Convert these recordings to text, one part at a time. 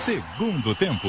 Segundo tempo.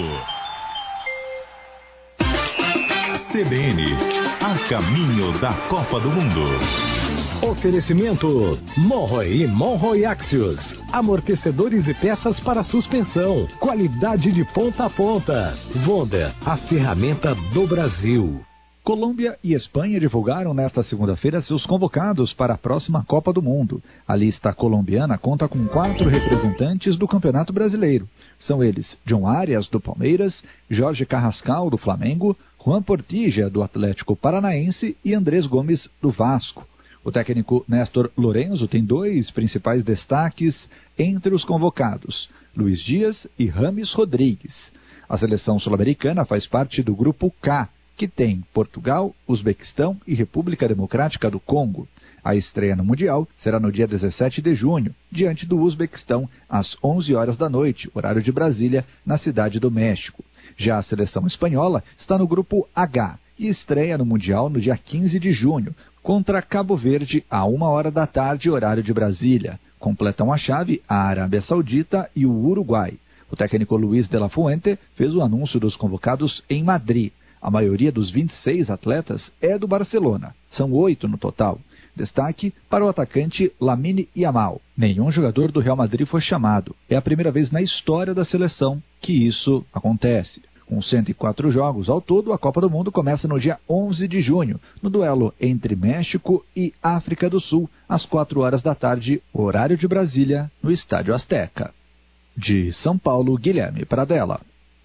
CBN, a caminho da Copa do Mundo. Oferecimento Monroe e Monroe Axios. Amortecedores e peças para suspensão. Qualidade de ponta a ponta. Vonda, a ferramenta do Brasil. Colômbia e Espanha divulgaram nesta segunda-feira seus convocados para a próxima Copa do Mundo. A lista colombiana conta com 4 representantes do Campeonato Brasileiro. São eles John Arias, do Palmeiras, Jorge Carrascal, do Flamengo, Juan Portilla, do Atlético Paranaense e Andrés Gomes, do Vasco. O técnico Néstor Lorenzo tem 2 principais destaques entre os convocados, Luiz Dias e Rames Rodrigues. A seleção sul-americana faz parte do grupo K, que tem Portugal, Uzbequistão e República Democrática do Congo. A estreia no Mundial será no dia 17 de junho, diante do Uzbequistão, às 11 horas da noite, horário de Brasília, na Cidade do México. Já a seleção espanhola está no grupo H e estreia no Mundial no dia 15 de junho, contra Cabo Verde, à 1 hora da tarde, horário de Brasília. Completam a chave a Arábia Saudita e o Uruguai. O técnico Luiz de la Fuente fez o anúncio dos convocados em Madrid. A maioria dos 26 atletas é do Barcelona. São 8 no total. Destaque para o atacante Lamine Yamal. Nenhum jogador do Real Madrid foi chamado. É a primeira vez na história da seleção que isso acontece. Com 104 jogos ao todo, a Copa do Mundo começa no dia 11 de junho, no duelo entre México e África do Sul, às 4 horas da tarde, horário de Brasília, no Estádio Azteca. De São Paulo, Guilherme Pradella.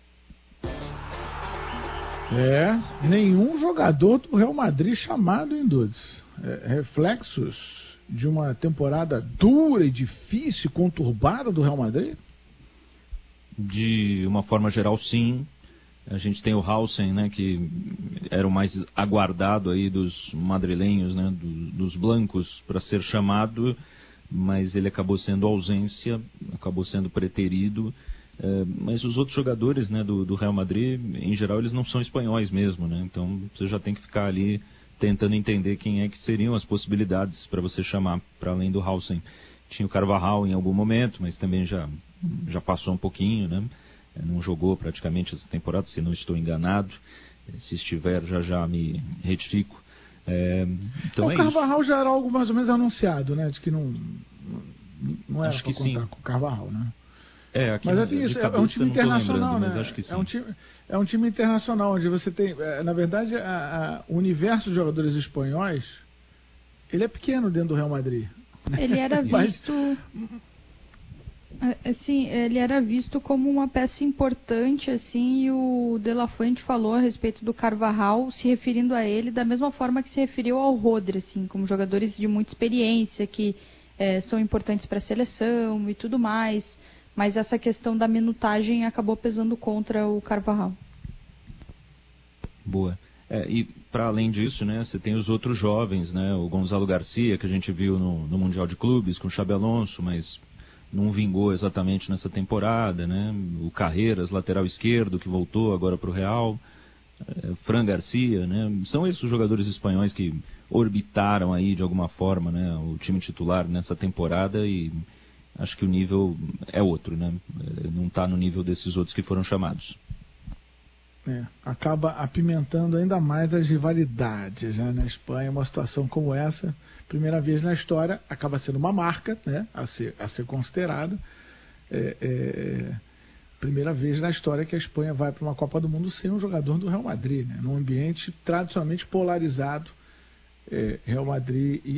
Nenhum jogador do Real Madrid chamado em Dudes. Reflexos de uma temporada dura e difícil, conturbada do Real Madrid? De uma forma geral, sim. A gente tem o Hausen, né, que era o mais aguardado aí dos madrilenhos, né, dos blancos, para ser chamado, mas ele acabou sendo ausência, acabou sendo preterido. Mas os outros jogadores, né, do Real Madrid, em geral, eles não são espanhóis mesmo, né? Então você já tem que ficar ali tentando entender quem é que seriam as possibilidades para você chamar, para além do Hausen. Tinha o Carvajal em algum momento, mas também já passou um pouquinho, né? Não jogou praticamente essa temporada, se não estou enganado. Se estiver, já me retifico. Então o Carvajal já era algo mais ou menos anunciado, né? De que não era para contar com o Carvajal, né? Mas isso, é um time internacional, né? Acho que sim. É um time internacional, onde você tem... na verdade, o universo de jogadores espanhóis, ele é pequeno dentro do Real Madrid. Ele era visto... Assim, ele era visto como uma peça importante, assim, e o De La Fuente falou a respeito do Carvajal, se referindo a ele da mesma forma que se referiu ao Rodri, assim, como jogadores de muita experiência, que são importantes para a seleção e tudo mais, mas essa questão da minutagem acabou pesando contra o Carvajal. Boa. E para além disso, né, você tem os outros jovens, né, o Gonzalo Garcia, que a gente viu no Mundial de Clubes com o Xabi Alonso, mas não vingou exatamente nessa temporada, né? O Carreiras, lateral esquerdo, que voltou agora para o Real, Fran Garcia, né? São esses os jogadores espanhóis que orbitaram aí de alguma forma, né, o time titular nessa temporada, e acho que o nível é outro, né? Não está no nível desses outros que foram chamados. Acaba apimentando ainda mais as rivalidades, né? Na Espanha, uma situação como essa, primeira vez na história, acaba sendo uma marca, né, a ser considerada. Primeira vez na história que a Espanha vai para uma Copa do Mundo sem um jogador do Real Madrid, né? Num ambiente tradicionalmente polarizado, Real Madrid